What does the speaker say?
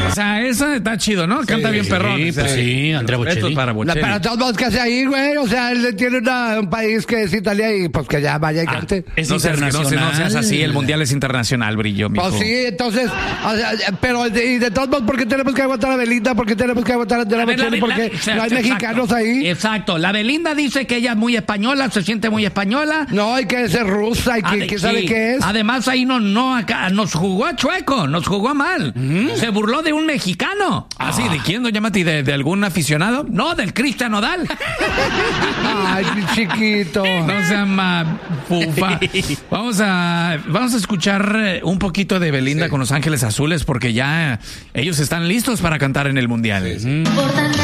O sea, esa está chido, ¿no? Canta bien perrón. Sí, pues sí, Andrea Bocelli. Esto es para Bocelli. Pero todos modos que hace ahí, güey. O sea, él tiene un país que es Italia y pues que ya vaya y cante. Es No seas internacional. así, el mundial es internacional, Brillo, mijo. Pues sí, entonces, o sea, pero y de todos modos, ¿por qué tenemos que aguantar a Belinda? ¿Por qué tenemos que aguantar a Andrea Bocelli? Porque no hay mexicanos ahí. Exacto. La Belinda dice que ella es muy española, se siente muy española. No, hay que ser rusa y que sabe qué es. Además, ahí nos jugó a chueco, nos jugó mal. Se burló de un mexicano. ¿Ah, sí? ¿De quién, doña Mati? ¿De algún aficionado? No, del Cristian Nodal. Ay, mi chiquito. No sea fufa. Vamos a escuchar un poquito de Belinda con Los Ángeles Azules porque ya ellos están listos para cantar en el Mundial.